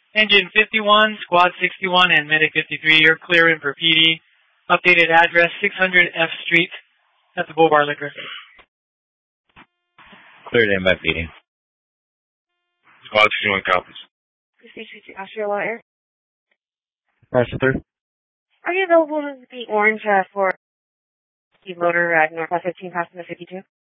Engine 51, Squad 61, and Medic 53, you're clearing for PD. Updated address, 600 F Street at the Bull Bar Liquor. Cleared in by PD. Squad 61 copies. Station Oscar Air. Parcel through. Are you available to be orange for the loader at Northwest 15 past the 52?